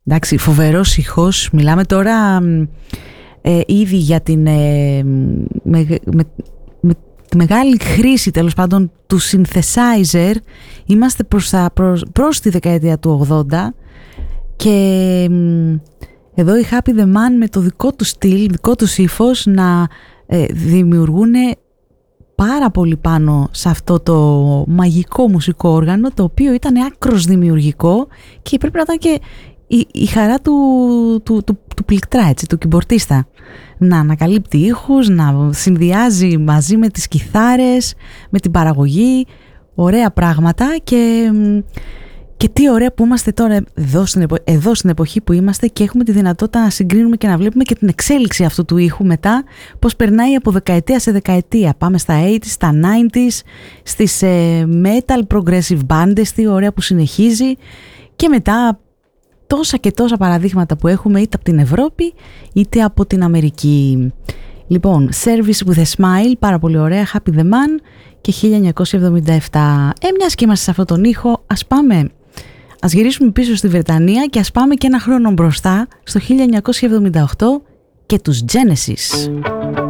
Εντάξει, φοβερός ήχος. Μιλάμε τώρα ήδη για την τη μεγάλη χρήση τέλος πάντων του synthesizer. Είμαστε προς τη δεκαετία του 80 και εδώ οι Happy the Man με το δικό του στυλ, δικό του ύφος να δημιουργούν πάρα πολύ πάνω σε αυτό το μαγικό μουσικό όργανο, το οποίο ήταν άκρος δημιουργικό και πρέπει να ήταν και η χαρά του πληκτρά, έτσι, του κυμπορτίστα, να ανακαλύπτει ήχους, να συνδυάζει μαζί με τις κιθάρες, με την παραγωγή, ωραία πράγματα. Και τι ωραία που είμαστε τώρα εδώ στην εποχή που είμαστε και έχουμε τη δυνατότητα να συγκρίνουμε και να βλέπουμε και την εξέλιξη αυτού του ήχου μετά, πώς περνάει από δεκαετία σε δεκαετία. Πάμε στα 80s, στα 90s, στις metal progressive bands, τι ωραία που συνεχίζει, και μετά τόσα και τόσα παραδείγματα που έχουμε είτε από την Ευρώπη είτε από την Αμερική. Λοιπόν, Service with a Smile, πάρα πολύ ωραία, Happy the Man και 1977. Μιας και είμαστε σε αυτόν τον ήχο, ας γυρίσουμε πίσω στη Βρετανία και ας πάμε και ένα χρόνο μπροστά, στο 1978 και τους Genesis.